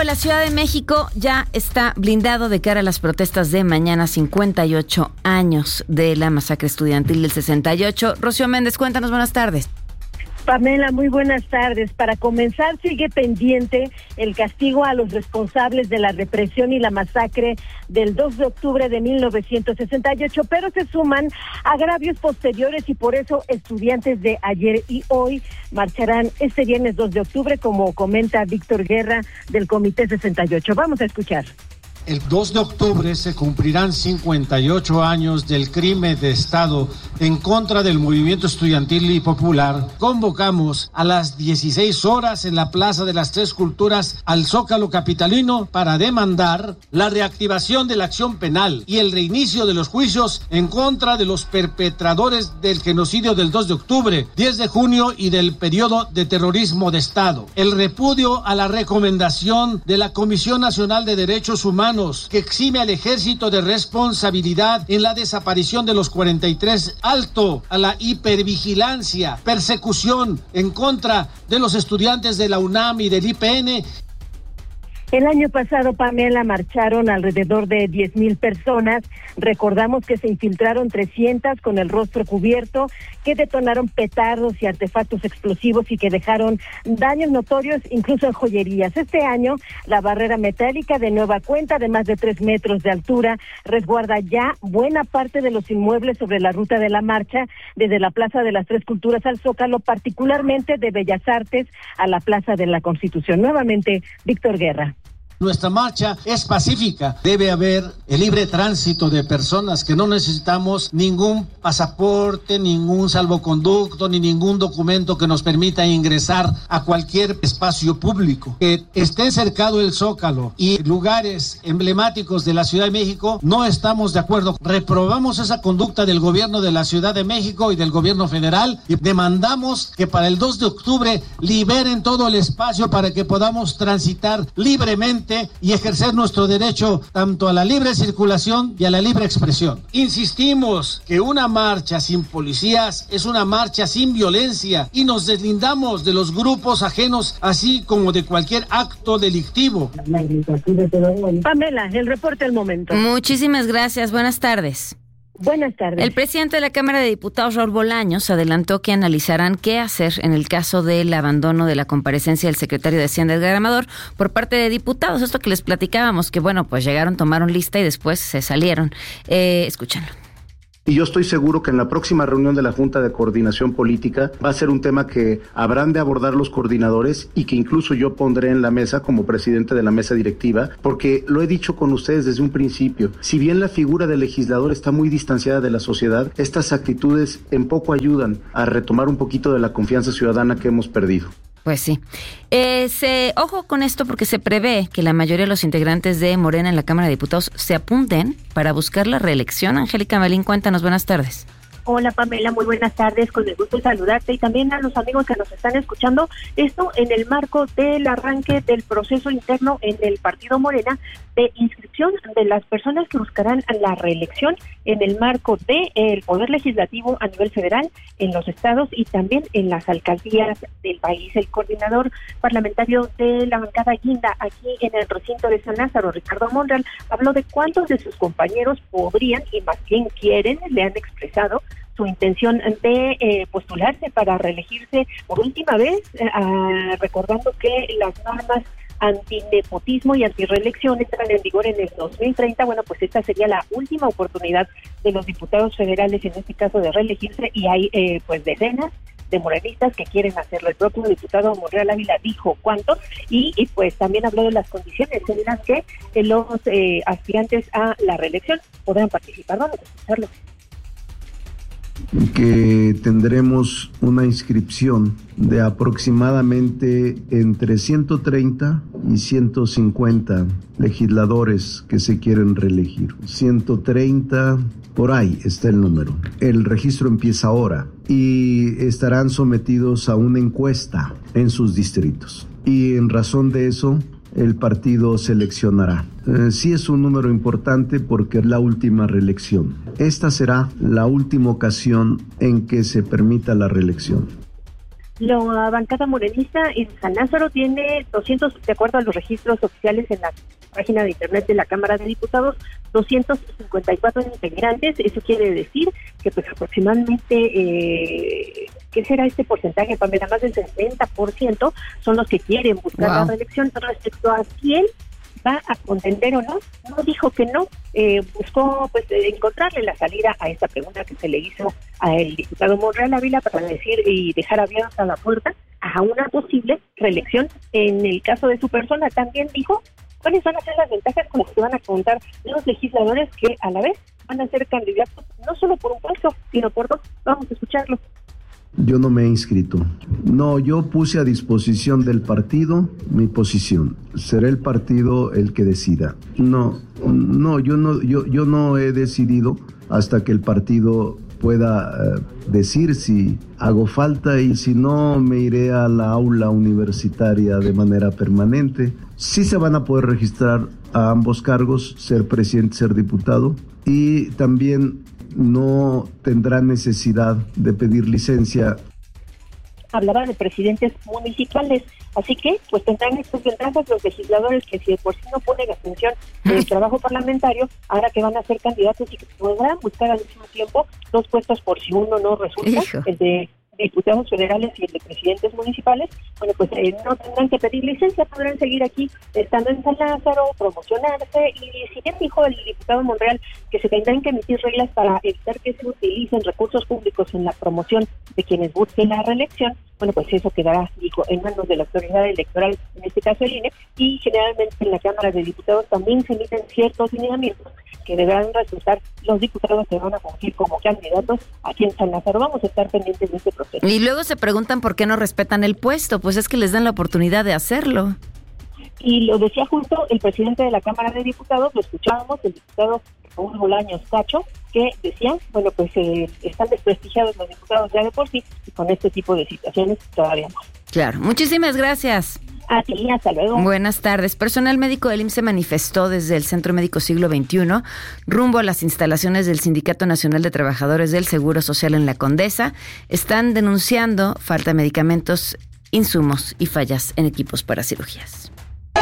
La Ciudad de México ya está blindado de cara a las protestas de mañana, 58 años de la masacre estudiantil del 68. Rocío Méndez, cuéntanos, buenas tardes. Pamela, muy buenas tardes. Para comenzar, sigue pendiente el castigo a los responsables de la represión y la masacre del 2 de octubre de 1968, pero se suman agravios posteriores y por eso estudiantes de ayer y hoy marcharán este viernes 2 de octubre, como comenta Víctor Guerra del Comité 68. Vamos a escuchar. El 2 de octubre se cumplirán 58 años del crimen de Estado en contra del movimiento estudiantil y popular. Convocamos a las 16 horas en la Plaza de las Tres Culturas al Zócalo capitalino para demandar la reactivación de la acción penal y el reinicio de los juicios en contra de los perpetradores del genocidio del 2 de octubre, 10 de junio y del periodo de terrorismo de Estado. El repudio a la recomendación de la Comisión Nacional de Derechos Humanos que exime al ejército de responsabilidad en la desaparición de los 43, alto a la hipervigilancia, persecución en contra de los estudiantes de la UNAM y del IPN. El año pasado, Pamela, marcharon alrededor de 10,000 personas. Recordamos que se infiltraron 300 con el rostro cubierto, que detonaron petardos y artefactos explosivos y que dejaron daños notorios incluso en joyerías. Este año, la barrera metálica de nueva cuenta de más de 3 metros de altura resguarda ya buena parte de los inmuebles sobre la ruta de la marcha, desde la Plaza de las Tres Culturas al Zócalo, particularmente de Bellas Artes a la Plaza de la Constitución. Nuevamente, Víctor Guerra. Nuestra marcha es pacífica. Debe haber el libre tránsito de personas, que no necesitamos ningún pasaporte, ningún salvoconducto, ni ningún documento que nos permita ingresar a cualquier espacio público. Que esté cercado el Zócalo y lugares emblemáticos de la Ciudad de México, no estamos de acuerdo. Reprobamos esa conducta del gobierno de la Ciudad de México y del gobierno federal y demandamos que para el 2 de octubre liberen todo el espacio para que podamos transitar libremente y ejercer nuestro derecho tanto a la libre circulación y a la libre expresión. Insistimos que una marcha sin policías es una marcha sin violencia y nos deslindamos de los grupos ajenos, así como de cualquier acto delictivo. Pamela, el reporte al momento. Muchísimas gracias, buenas tardes. Buenas tardes. El presidente de la Cámara de Diputados, Raúl Bolaños, adelantó que analizarán qué hacer en el caso del abandono de la comparecencia del secretario de Hacienda, Edgar Amador, por parte de diputados. Esto que les platicábamos, que bueno, pues llegaron, tomaron lista y después se salieron. Escúchanlo. Y yo estoy seguro que en la próxima reunión de la Junta de Coordinación Política va a ser un tema que habrán de abordar los coordinadores y que incluso yo pondré en la mesa como presidente de la mesa directiva, porque lo he dicho con ustedes desde un principio, si bien la figura del legislador está muy distanciada de la sociedad, estas actitudes en poco ayudan a retomar un poquito de la confianza ciudadana que hemos perdido. Pues sí. Ojo con esto, porque se prevé que la mayoría de los integrantes de Morena en la Cámara de Diputados se apunten para buscar la reelección. Angélica Melín, cuéntanos, buenas tardes. Hola Pamela, muy buenas tardes, con el gusto de saludarte y también a los amigos que nos están escuchando. Esto en el marco del arranque del proceso interno en el Partido Morena de inscripción de las personas que buscarán la reelección en el marco del Poder Legislativo a nivel federal, en los estados y también en las alcaldías del país. El coordinador parlamentario de la bancada Guinda aquí en el recinto de San Lázaro, Ricardo Monreal, habló de cuántos de sus compañeros podrían y más bien quieren, le han expresado su intención de postularse para reelegirse por última vez, recordando que las normas antinepotismo y antireelección entran en vigor en el 2030. Bueno, pues esta sería la última oportunidad de los diputados federales, en este caso, de reelegirse, y hay pues decenas de morenistas que quieren hacerlo. El propio diputado Monreal Ávila dijo cuántos y pues también habló de las condiciones en las que los aspirantes a la reelección podrán participar. Vamos a escucharlo. Que tendremos una inscripción de aproximadamente entre 130 y 150 legisladores que se quieren reelegir. 130, por ahí está el número. El registro empieza ahora y estarán sometidos a una encuesta en sus distritos. Y en razón de eso, el partido seleccionará. Sí es un número importante porque es la última reelección. Esta será la última ocasión en que se permita la reelección. La bancada morenista en San Lázaro tiene 200, de acuerdo a los registros oficiales en la página de internet de la Cámara de Diputados, 254 integrantes. Eso quiere decir que pues aproximadamente, ¿qué será este porcentaje, Pamela? Más del 60% son los que quieren buscar la reelección. Respecto a quién va a contender o no dijo que no, buscó pues encontrarle la salida a esta pregunta que se le hizo al diputado Monreal Ávila para decir y dejar abierta la puerta a una posible reelección. En el caso de su persona también dijo cuáles van a ser las ventajas con las que van a contar los legisladores que a la vez van a ser candidatos no solo por un puesto, sino por dos. Vamos a escucharlo. Yo no me he inscrito. No, yo puse a disposición del partido mi posición. Será el partido el que decida. No, yo no he decidido hasta que el partido pueda decir si hago falta, y si no, me iré a la aula universitaria de manera permanente. Sí se van a poder registrar a ambos cargos, ser presidente, ser diputado, y también no tendrá necesidad de pedir licencia. Hablaba de presidentes municipales, así que pues tendrán estas ventajas los legisladores que si de por sí no ponen atención en el trabajo parlamentario, ahora que van a ser candidatos y que podrán buscar al mismo tiempo dos puestos por si uno no resulta, el de diputados federales y el de presidentes municipales. Bueno, pues no tendrán que pedir licencia, podrán seguir aquí estando en San Lázaro, promocionarse, y si bien dijo el diputado Monreal que se tendrán que emitir reglas para evitar que se utilicen recursos públicos en la promoción de quienes busquen la reelección, bueno, pues eso quedará, en manos de la autoridad electoral, en este caso el INE, y generalmente en la Cámara de Diputados también se emiten ciertos lineamientos que deberán resultar los diputados que van a fungir como candidatos aquí en San Lázaro. Vamos a estar pendientes de este proceso. Y luego se preguntan por qué no respetan el puesto, pues es que les dan la oportunidad de hacerlo. Y lo decía justo el presidente de la Cámara de Diputados, lo escuchábamos, el diputado Raúl Bolaños Cacho, que decía, bueno, pues están desprestigiados los diputados ya de por sí, y con este tipo de situaciones todavía no. Claro, muchísimas gracias. A ti, hasta luego. Buenas tardes. Personal médico del IMSS se manifestó desde el Centro Médico Siglo XXI rumbo a las instalaciones del Sindicato Nacional de Trabajadores del Seguro Social en La Condesa. Están denunciando falta de medicamentos, insumos y fallas en equipos para cirugías.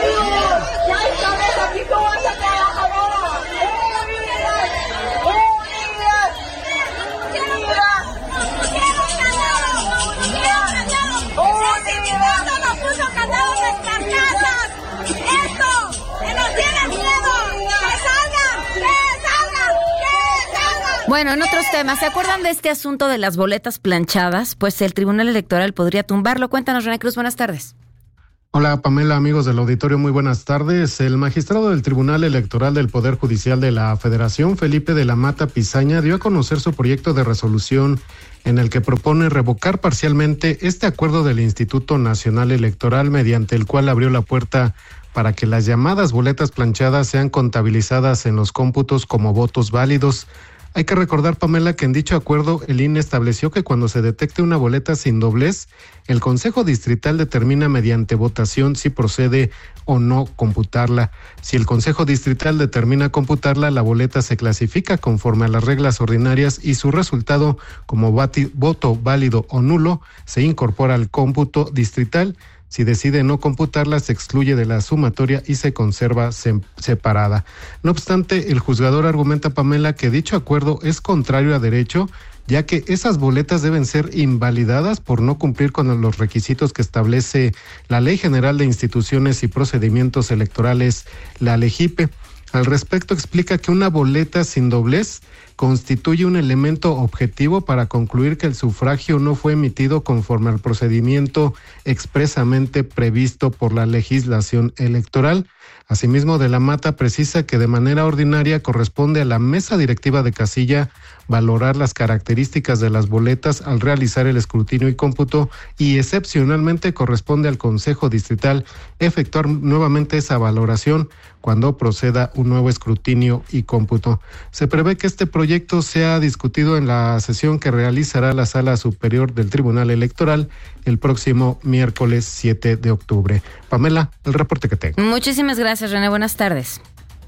Bueno, en otros temas, ¿se acuerdan de este asunto de las boletas planchadas? Pues el Tribunal Electoral podría tumbarlo. Cuéntanos, René Cruz, buenas tardes. Hola, Pamela, amigos del auditorio, muy buenas tardes. El magistrado del Tribunal Electoral del Poder Judicial de la Federación, Felipe de la Mata Pizaña, dio a conocer su proyecto de resolución en el que propone revocar parcialmente este acuerdo del Instituto Nacional Electoral, mediante el cual abrió la puerta para que las llamadas boletas planchadas sean contabilizadas en los cómputos como votos válidos. Hay que recordar, Pamela, que en dicho acuerdo el INE estableció que cuando se detecte una boleta sin doblez, el Consejo Distrital determina mediante votación si procede o no computarla. Si el Consejo Distrital determina computarla, la boleta se clasifica conforme a las reglas ordinarias y su resultado como voto válido o nulo se incorpora al cómputo distrital. Si decide no computarla, se excluye de la sumatoria y se conserva separada. No obstante, el juzgador argumenta, Pamela, que dicho acuerdo es contrario a derecho, ya que esas boletas deben ser invalidadas por no cumplir con los requisitos que establece la Ley General de Instituciones y Procedimientos Electorales, la LEGIPE. Al respecto, explica que una boleta sin doblez constituye un elemento objetivo para concluir que el sufragio no fue emitido conforme al procedimiento expresamente previsto por la legislación electoral. Asimismo, de la Mata precisa que de manera ordinaria corresponde a la mesa directiva de casilla valorar las características de las boletas al realizar el escrutinio y cómputo, y excepcionalmente corresponde al Consejo Distrital efectuar nuevamente esa valoración cuando proceda un nuevo escrutinio y cómputo. Se prevé que este proyecto sea discutido en la sesión que realizará la Sala Superior del Tribunal Electoral el próximo miércoles 7 de octubre. Pamela, el reporte que tengo. Muchísimas gracias, René. Buenas tardes.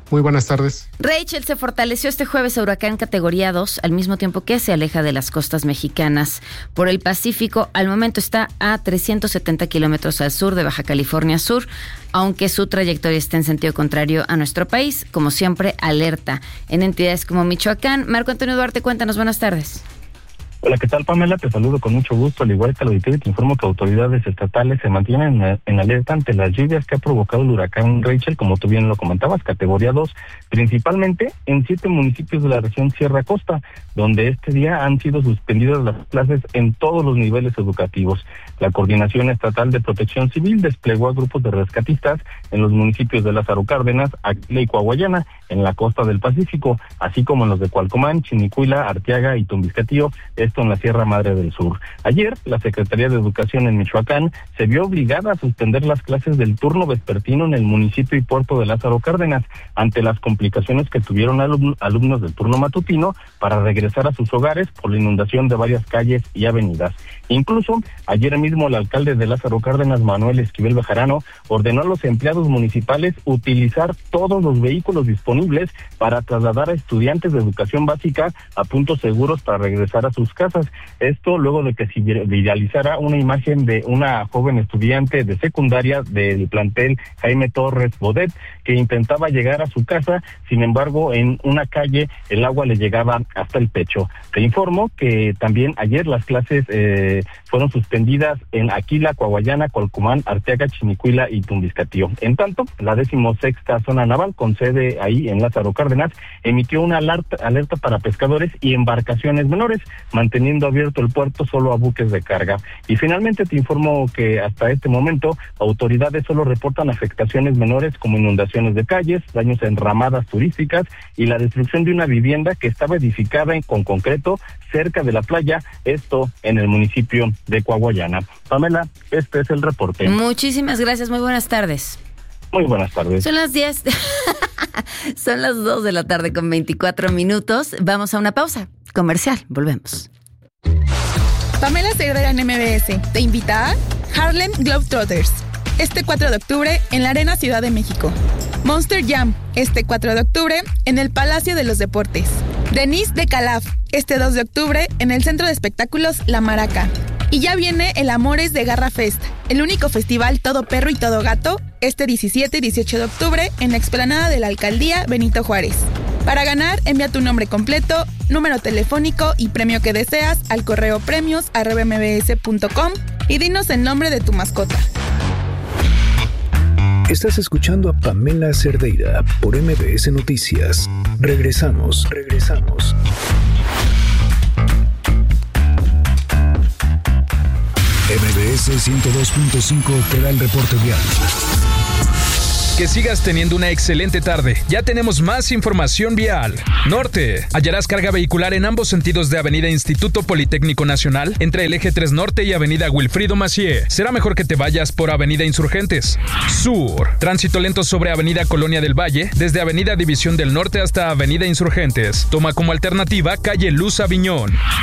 Muy buenas tardes. Rachel, se fortaleció este jueves a huracán categoría 2, al mismo tiempo que se aleja de las costas mexicanas por el Pacífico. Al momento está a 370 kilómetros al sur de Baja California Sur, aunque su trayectoria está en sentido contrario a nuestro país. Como siempre, alerta en entidades como Michoacán. Marco Antonio Duarte, cuéntanos, buenas tardes. Hola, ¿qué tal, Pamela? Te saludo con mucho gusto. Al igual que el auditorio, te informo que autoridades estatales se mantienen en alerta ante las lluvias que ha provocado el huracán Rachel, como tú bien lo comentabas, categoría 2, principalmente en 7 municipios de la región Sierra Costa, donde este día han sido suspendidas las clases en todos los niveles educativos. La Coordinación Estatal de Protección Civil desplegó a grupos de rescatistas en los municipios de Lázaro Cárdenas, Aquila y Coahuayana, en la costa del Pacífico, así como en los de Cualcomán, Chinicuila, Arteaga y Tumbiscatío, esto en la Sierra Madre del Sur. Ayer, la Secretaría de Educación en Michoacán se vio obligada a suspender las clases del turno vespertino en el municipio y puerto de Lázaro Cárdenas, ante las complicaciones que tuvieron alumnos del turno matutino para regresar a sus hogares por la inundación de varias calles y avenidas. Incluso, ayer mismo el alcalde de Lázaro Cárdenas, Manuel Esquivel Bejarano, ordenó a los empleados municipales utilizar todos los vehículos disponibles para trasladar a estudiantes de educación básica a puntos seguros para regresar a sus casas. Esto luego de que se viralizara una imagen de una joven estudiante de secundaria del plantel Jaime Torres Bodet, que intentaba llegar a su casa, sin embargo, en una calle el agua le llegaba hasta el pecho. Te informo que también ayer las clases fueron suspendidas en Aquila, Coahuayana, Cualcomán, Arteaga, Chinicuila y Tumbiscatío. En tanto, la 16ª Zona Naval, con sede ahí en Lázaro Cárdenas, emitió una alerta para pescadores y embarcaciones menores, manteniendo abierto el puerto solo a buques de carga. Y finalmente te informo que hasta este momento autoridades solo reportan afectaciones menores como inundaciones de calles, daños en ramadas turísticas y la destrucción de una vivienda que estaba edificada con concreto cerca de la playa, esto en el municipio de Coahuayana. Pamela, este es el reporte. Muchísimas gracias, muy buenas tardes. Muy buenas tardes. Son las 10. Son las 2 de la tarde con 24 minutos. Vamos a una pausa comercial. Volvemos. Pamela Cerdeira en MBS te invita a Harlem Globetrotters este 4 de octubre en la Arena Ciudad de México. Monster Jam este 4 de octubre en el Palacio de los Deportes. Denise de Calaf este 2 de octubre en el Centro de Espectáculos La Maraca. Y ya viene el Amores de Garra Fest, el único festival todo perro y todo gato, este 17 y 18 de octubre en la explanada de la Alcaldía Benito Juárez. Para ganar, envía tu nombre completo, número telefónico y premio que deseas al correo premios@mbs.com y dinos el nombre de tu mascota. Estás escuchando a Pamela Cerdeira por MBS Noticias. Regresamos. MBS 102.5 te da el reporte vial. Que sigas teniendo una excelente tarde. Ya tenemos más información vial. Norte. Hallarás carga vehicular en ambos sentidos de Avenida Instituto Politécnico Nacional, entre el Eje 3 Norte y Avenida Wilfrido Macié. Será mejor que te vayas por Avenida Insurgentes. Sur. Tránsito lento sobre Avenida Colonia del Valle, desde Avenida División del Norte hasta Avenida Insurgentes. Toma como alternativa calle Luz Aviñón.